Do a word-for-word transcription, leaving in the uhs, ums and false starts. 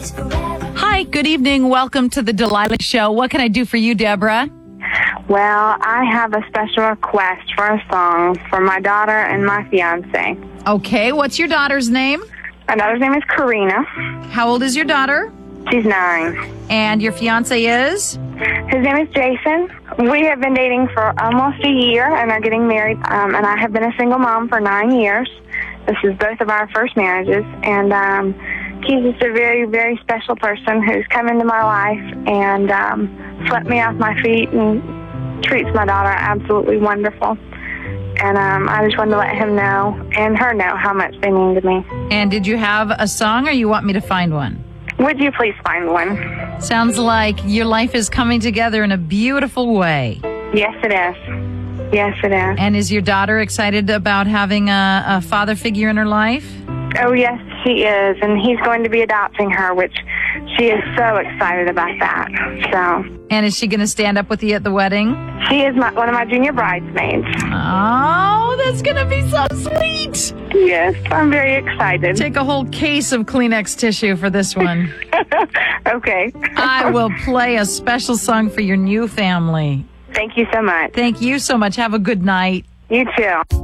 Hi, good evening. Welcome to the Delilah Show. What can I do for you, Deborah? Well, I have a special request for a song for my daughter and my fiance. Okay, what's your daughter's name? My daughter's name is Karina. How old is your daughter? She's nine. And your fiance is? His name is Jason. We have been dating for almost a year and are getting married. Um, and I have been a single mom for nine years. This is both of our first marriages. And um, he's just a very, very special person who's come into my life and um, swept me off my feet and treats my daughter absolutely wonderful. And um, I just wanted to let him know and her know how much they mean to me. And did you have a song or you want me to find one? Would you please find one? Sounds like your life is coming together in a beautiful way. Yes, it is. Yes, it is. And is your daughter excited about having a, a father figure in her life? Oh, yes, she is. And he's going to be adopting her, which she is so excited about that. So. And is she going to stand up with you at the wedding? She is my, one of my junior bridesmaids. Oh, that's going to be so sweet. Yes, I'm very excited. Take a whole case of Kleenex tissue for this one. Okay. I will play a special song for your new family. Thank you so much. Thank you so much. Have a good night. You too.